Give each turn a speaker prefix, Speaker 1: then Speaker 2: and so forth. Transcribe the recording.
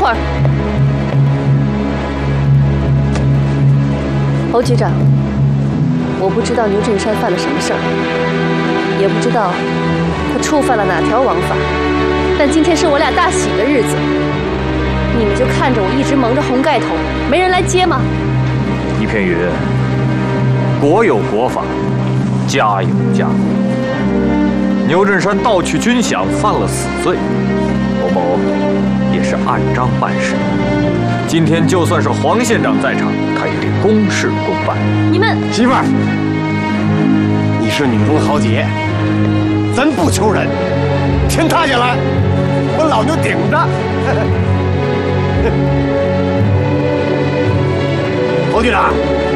Speaker 1: 会儿。侯局长，我不知道牛振山犯了什么事儿，也不知道他触犯了哪条王法，但今天是我俩大喜的日子，你们就看着我一直蒙着红盖头，没人来接吗？
Speaker 2: 一片云，国有国法，家有家规。牛振山盗取军饷，犯了死罪，某某也是按章办事。今天就算是黄县长在场，他也得公事公办。
Speaker 1: 你们
Speaker 3: 媳妇儿，你是女中豪杰，咱不求人，天塌下来，我老牛顶着。侯局长。